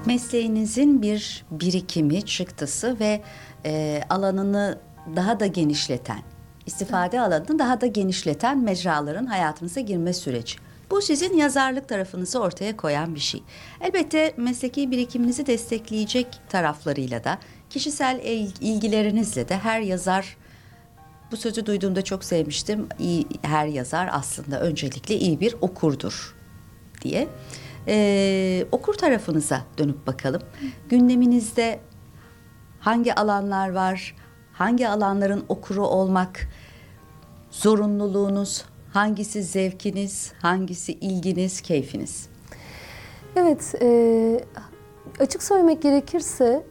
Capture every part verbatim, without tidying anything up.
Mesleğinizin bir birikimi, çıktısı ve e, alanını daha da genişleten, istifade alanını daha da genişleten mecraların hayatınıza girme süreci. Bu sizin yazarlık tarafınızı ortaya koyan bir şey. Elbette mesleki birikiminizi destekleyecek taraflarıyla da, kişisel ilgilerinizle de her yazar, bu sözü duyduğumda çok sevmiştim, İyi, her yazar aslında öncelikle iyi bir okurdur diye. Ee, okur tarafınıza dönüp bakalım. Gündeminizde hangi alanlar var? Hangi alanların okuru olmak zorunluluğunuz? Hangisi zevkiniz? Hangisi ilginiz, keyfiniz? Evet, e, açık söylemek gerekirse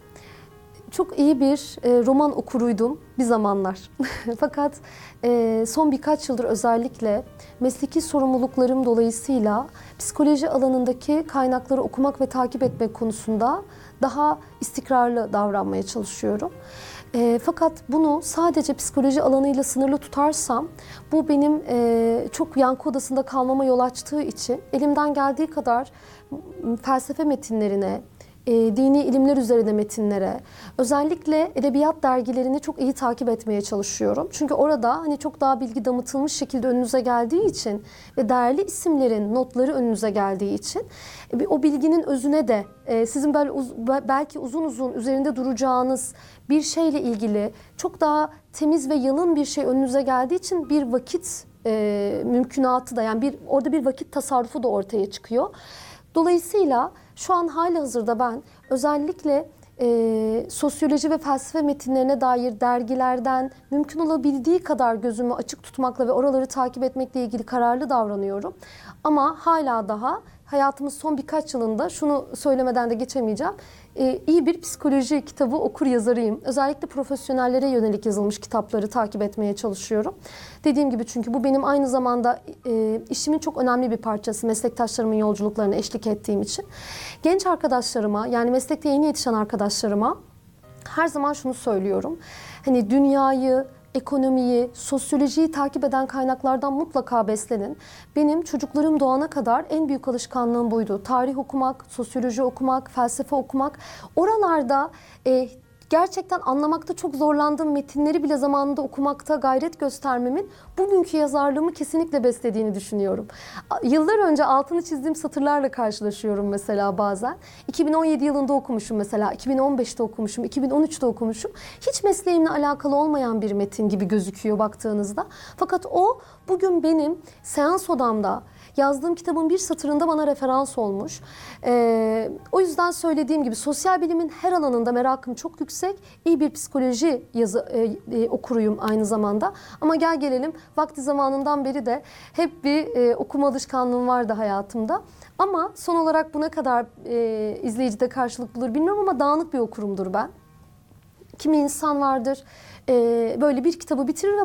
çok iyi bir e, roman okuruydum bir zamanlar. Fakat e, son birkaç yıldır özellikle mesleki sorumluluklarım dolayısıyla psikoloji alanındaki kaynakları okumak ve takip etmek konusunda daha istikrarlı davranmaya çalışıyorum. E, fakat bunu sadece psikoloji alanıyla sınırlı tutarsam bu benim e, çok yankı odasında kalmama yol açtığı için elimden geldiği kadar felsefe metinlerine, E, dini ilimler üzerine metinlere, özellikle edebiyat dergilerini çok iyi takip etmeye çalışıyorum. Çünkü orada hani çok daha bilgi damıtılmış şekilde önünüze geldiği için ve değerli isimlerin notları önünüze geldiği için e, o bilginin özüne de e, sizin böyle uz, belki uzun uzun üzerinde duracağınız bir şeyle ilgili çok daha temiz ve yalın bir şey önünüze geldiği için bir vakit e, mümkünatı da, yani bir orada bir vakit tasarrufu da ortaya çıkıyor. Dolayısıyla şu an halihazırda ben özellikle e, sosyoloji ve felsefe metinlerine dair dergilerden mümkün olabildiği kadar gözümü açık tutmakla ve oraları takip etmekle ilgili kararlı davranıyorum. Ama hala daha hayatımın son birkaç yılında şunu söylemeden de geçemeyeceğim. E, iyi bir psikoloji kitabı okur yazarıyım. Özellikle profesyonellere yönelik yazılmış kitapları takip etmeye çalışıyorum. Dediğim gibi, çünkü bu benim aynı zamanda e, işimin çok önemli bir parçası. Meslektaşlarımın yolculuklarına eşlik ettiğim için. Genç arkadaşlarıma, yani meslekte yeni yetişen arkadaşlarıma her zaman şunu söylüyorum. Hani dünyayı, ekonomiyi, sosyolojiyi takip eden kaynaklardan mutlaka beslenin. Benim çocuklarım doğana kadar en büyük alışkanlığım buydu. Tarih okumak, sosyoloji okumak, felsefe okumak. Oralarda e, gerçekten anlamakta çok zorlandığım metinleri bile zamanında okumakta gayret göstermemin bugünkü yazarlığımı kesinlikle beslediğini düşünüyorum. Yıllar önce altını çizdiğim satırlarla karşılaşıyorum mesela bazen. iki bin on yedi yılında okumuşum mesela, iki bin on beşte okumuşum, iki bin on üçte okumuşum. Hiç mesleğimle alakalı olmayan bir metin gibi gözüküyor baktığınızda. Fakat o bugün benim seans odamda yazdığım kitabın bir satırında bana referans olmuş. Ee, o yüzden söylediğim gibi sosyal bilimin her alanında merakım çok yüksek. İyi bir psikoloji yazı, e, e, okuruyum aynı zamanda. Ama gel gelelim, vakti zamanından beri de hep bir e, okuma alışkanlığım vardı hayatımda. Ama son olarak bu ne kadar e, izleyicide karşılık bulur bilmiyorum ama dağınık bir okurumdur ben. Kimi insan vardır e, böyle bir kitabı bitirir